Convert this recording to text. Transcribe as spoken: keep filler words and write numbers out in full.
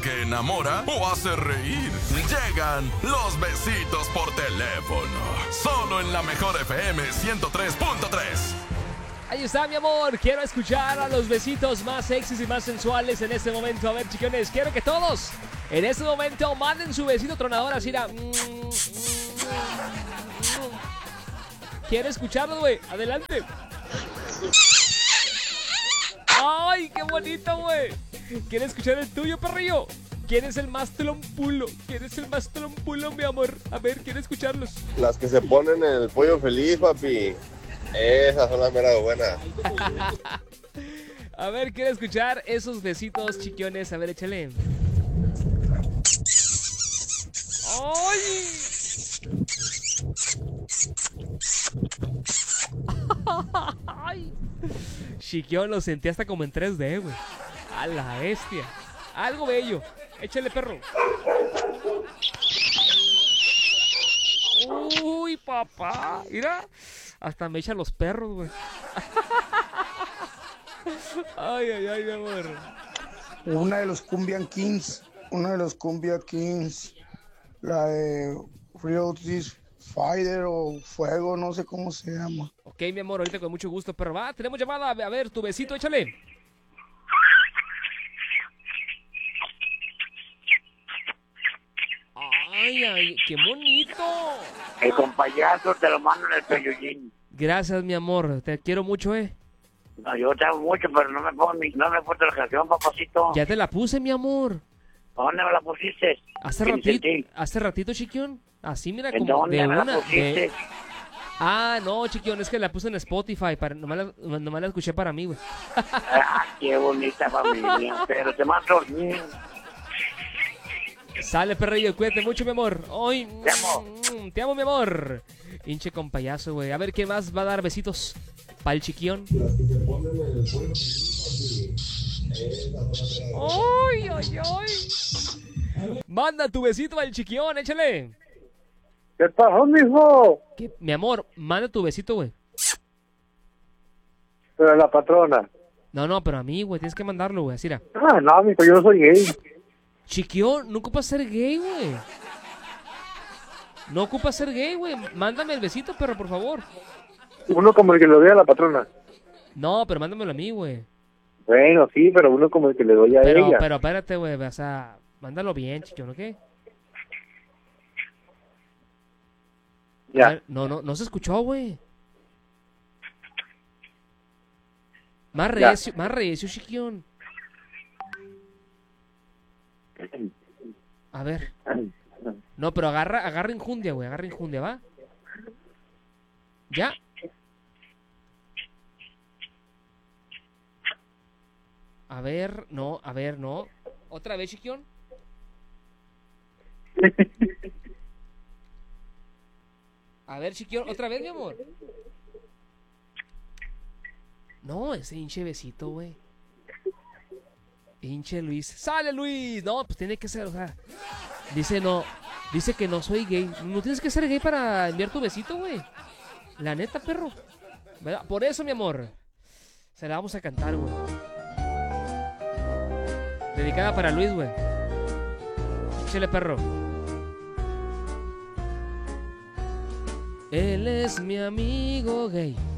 que enamora o hace reír. Llegan los besitos por teléfono. Solo en la mejor F M ciento tres punto tres. Ahí está, mi amor. Quiero escuchar a los besitos más sexys y más sensuales en este momento. A ver, chiquiones, quiero que todos en este momento manden su besito tronador así. Era. Quiero escucharlo, güey. Adelante. ¡Ay, qué bonito, güey! ¿Quieres escuchar el tuyo, perrillo? ¿Quién es el más trompulo? ¿Quién es el más trompulo, mi amor? A ver, quiero escucharlos. Las que se ponen en el pollo feliz, papi. Esas son las meras buenas. A ver, quiero escuchar esos besitos, chiquiones. A ver, échale. ¡Ay! ¡Ay! Chiquión, lo sentí hasta como en tres D, güey. A la bestia. Algo bello. Échale, perro. Uy, papá. Mira. Hasta me echan los perros, güey. Ay, ay, ay, mi amor. Una de los Cumbian Kings. Una de los Cumbia Kings. La de Real This Fighter o Fuego, no sé cómo se llama. Ok, mi amor, ahorita con mucho gusto, pero va, tenemos llamada. A ver, tu besito, échale. Ay, ay, qué bonito. El compayazo te lo mando en el peyollín. Gracias, mi amor, te quiero mucho, eh. No, yo te amo mucho, pero no me pongo, no me puse la canción, papacito. Ya te la puse, mi amor. ¿Dónde me la pusiste? Hace ratito, hace ratito, chiquión. Así, mira, como ¿Dónde de me la una. pusiste? De... Ah, no, chiquión, es que la puse en Spotify. Para... Nomás, la... Nomás la escuché para mí, güey. Ah, qué bonita familia. Pero te mando. Sale, perrillo, cuídate mucho, mi amor. Ay, te amo. Te amo, mi amor. Hinche con payaso, güey. A ver, ¿quién más va a dar besitos para el chiquión? ¡Ay, ay, ay! Manda tu besito al chiquión, échale. ¿Qué pasó, mijo? ¿Qué? Mi amor, manda tu besito, güey. Pero a la patrona. No, no, pero a mí, güey, tienes que mandarlo, güey, así era. Ah, no, mijo, yo no soy gay. Chiquión, no ocupas ser gay, güey. No ocupas ser gay, güey. Mándame el besito, perro, por favor. Uno como el que le doy a la patrona. No, pero mándamelo a mí, güey. Bueno, sí, pero uno como el que le doy a pero, ella. Pero espérate, güey, o sea, mándalo bien, chiquión, ¿ok? Ya. Ver, no, no, no se escuchó, güey. Más recio, más recio, chiquión. A ver. No, pero agarra, agarra enjundia, güey, agarra enjundia, ¿va? ¿Ya? A ver, no, a ver, no. ¿Otra vez, chiquión? A ver, chiquión, ¿otra vez, mi amor? No, ese hinche besito, güey. Hinche Luis. ¡Sale, Luis! No, pues tiene que ser, o sea... Dice no, dice que no soy gay. No tienes que ser gay para enviar tu besito, güey. La neta, perro. ¿Verdad? Por eso, mi amor. Se la vamos a cantar, güey. Dedicada para Luis, güey. Échale, perro. Él es mi amigo gay.